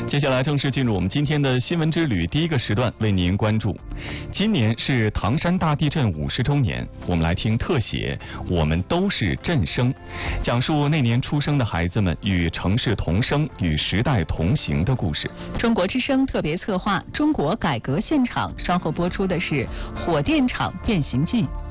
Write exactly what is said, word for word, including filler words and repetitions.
接下来正式进入我们今天的新闻之旅第一个时段，为您关注。今年是唐山大地震五十周年，我们来听特写《我们都是震声》，讲述那年出生的孩子们与城市同生、与时代同行的故事。 中国之声特别策划《中国改革现场》，稍后播出的是《火电厂变形记》。